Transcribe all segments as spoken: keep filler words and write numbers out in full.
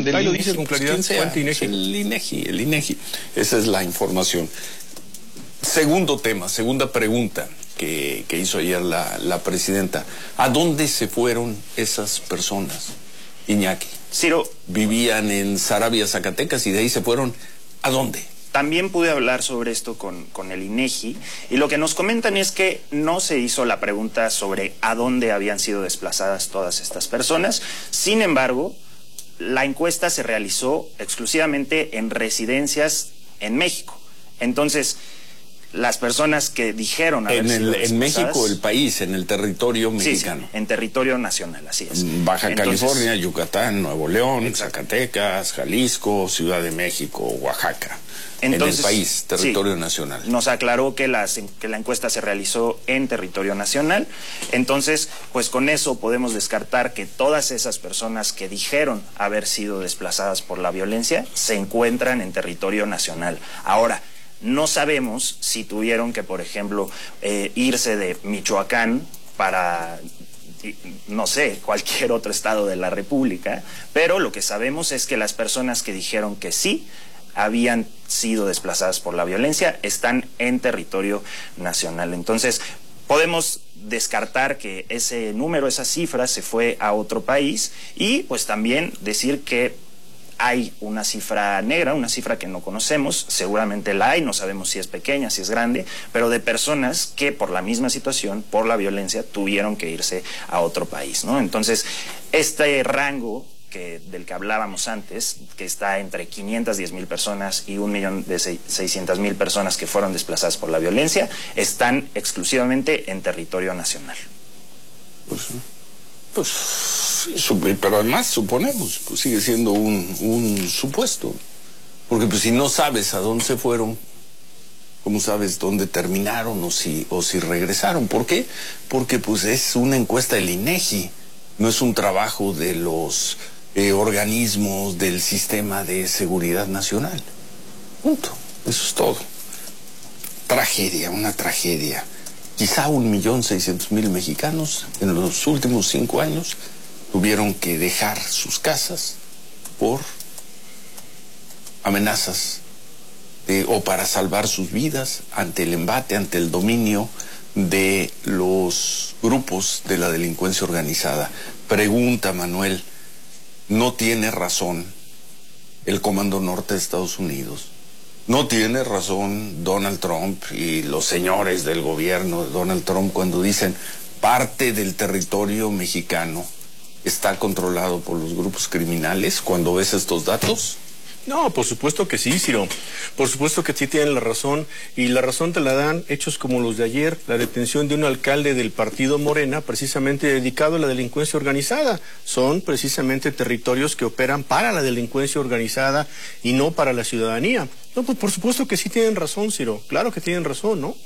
del ahí lo INEGI, dice con claridad, pues, sea, fuente INEGI. el INEGI, el INEGI. Esa es la información. Segundo tema, segunda pregunta que, que hizo ayer la, la presidenta. ¿A dónde se fueron esas personas, Iñaki? Ciro, vivían en Saravia, Zacatecas, y de ahí se fueron ¿a dónde? También pude hablar sobre esto con, con el INEGI, y lo que nos comentan es que no se hizo la pregunta sobre a dónde habían sido desplazadas todas estas personas. Sin embargo, la encuesta se realizó exclusivamente en residencias en México. Entonces, las personas que dijeron haber en, el, sido en México, el país, en el territorio mexicano. Sí, sí, en territorio nacional, así es. Baja Entonces, California, Yucatán, Nuevo León, exacto. Zacatecas, Jalisco, Ciudad de México, Oaxaca. Entonces, en el país, territorio sí, nacional. Nos aclaró que, las, que la encuesta se realizó en territorio nacional. Entonces, pues con eso podemos descartar que todas esas personas que dijeron haber sido desplazadas por la violencia se encuentran en territorio nacional. Ahora, no sabemos si tuvieron que, por ejemplo, eh, irse de Michoacán para, no sé, cualquier otro estado de la República, pero lo que sabemos es que las personas que dijeron que sí habían sido desplazadas por la violencia están en territorio nacional. Entonces, podemos descartar que ese número, esa cifra, se fue a otro país, y pues también decir que hay una cifra negra, una cifra que no conocemos, seguramente la hay, no sabemos si es pequeña, si es grande, pero de personas que por la misma situación, por la violencia, tuvieron que irse a otro país, ¿no? Entonces, este rango que, del que hablábamos antes, que está entre quinientas diez mil personas y un millón de seiscientas mil personas que fueron desplazadas por la violencia, están exclusivamente en territorio nacional. Pues, pues pero además suponemos, pues sigue siendo un, un supuesto, porque pues si no sabes a dónde se fueron, ¿cómo sabes dónde terminaron o si, o si regresaron? ¿Por qué? Porque pues es una encuesta del INEGI, no es un trabajo de los eh, organismos del sistema de seguridad nacional. Punto. Eso es todo. Tragedia, una tragedia. Quizá un millón seiscientos mil mexicanos en los últimos cinco años tuvieron que dejar sus casas por amenazas de, o para salvar sus vidas ante el embate, ante el dominio de los grupos de la delincuencia organizada. Pregunta Manuel, ¿no tiene razón el Comando Norte de Estados Unidos? ¿No tiene razón Donald Trump y los señores del gobierno de Donald Trump cuando dicen parte del territorio mexicano está controlado por los grupos criminales cuando ves estos datos? No, por supuesto que sí, Ciro. Por supuesto que sí tienen la razón, y la razón te la dan hechos como los de ayer, la detención de un alcalde del partido Morena, precisamente dedicado a la delincuencia organizada. Son precisamente territorios que operan para la delincuencia organizada y no para la ciudadanía. No, pues por supuesto que sí tienen razón, Ciro. Claro que tienen razón, ¿no?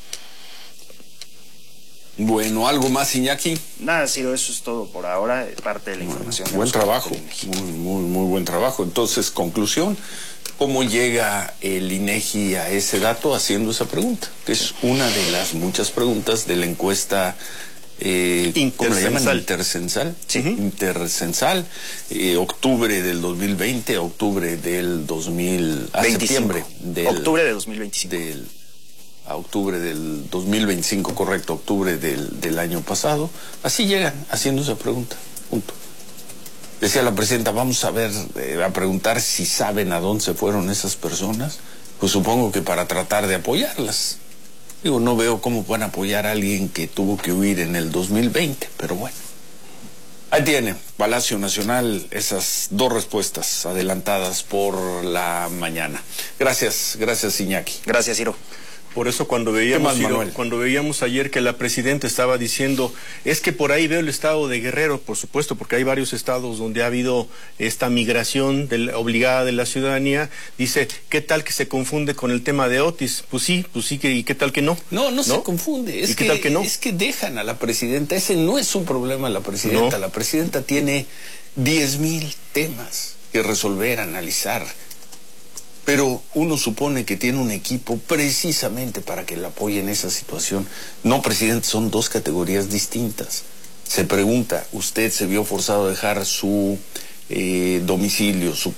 Bueno, ¿algo más, Iñaki? Nada, Ciro, eso es todo por ahora, es parte de la información. Bueno, buen trabajo, muy, muy, muy buen trabajo. Entonces, conclusión, ¿cómo llega el INEGI a ese dato haciendo esa pregunta? Que es una de las muchas preguntas de la encuesta, eh, ¿cómo le llaman? Intercensal. Sí. Intercensal, eh, octubre del dos mil veinte, octubre del dos mil... a septiembre. Del, octubre de dos mil veinticinco. Del, a octubre del dos mil veinticinco, correcto, octubre del, del año pasado. Así llegan, haciendo esa pregunta, punto. Decía la presidenta, vamos a ver, eh, a preguntar si saben a dónde se fueron esas personas. Pues supongo que para tratar de apoyarlas. Digo, no veo cómo pueden apoyar a alguien que tuvo que huir en el dos mil veinte, pero bueno. Ahí tiene, Palacio Nacional, esas dos respuestas adelantadas por la mañana. Gracias, gracias, Iñaki. Gracias, Ciro. Por eso cuando veíamos, más, Manuel? cuando veíamos ayer que la presidenta estaba diciendo, es que por ahí veo el estado de Guerrero, por supuesto, porque hay varios estados donde ha habido esta migración del, obligada de la ciudadanía, dice, ¿qué tal que se confunde con el tema de Otis? Pues sí, pues sí, que, ¿y qué tal que no? No, no, ¿no? se confunde, es ¿Y que, qué tal que no? es que dejan a la presidenta, ese no es un problema la presidenta, No. La presidenta tiene diez mil temas que resolver, analizar. Pero uno supone que tiene un equipo precisamente para que le apoye en esa situación. No, presidente, son dos categorías distintas. Se pregunta, ¿usted se vio forzado a dejar su eh, domicilio, su